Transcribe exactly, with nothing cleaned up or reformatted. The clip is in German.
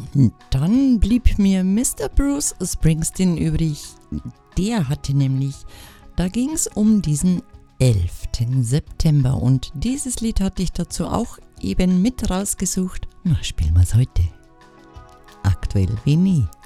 Dann blieb mir Mister Bruce Springsteen übrig. Der hatte nämlich, da ging es um diesen elften September und dieses Lied hatte ich dazu auch eben mit rausgesucht. Na, spielen wir es heute. Aktuell wie nie.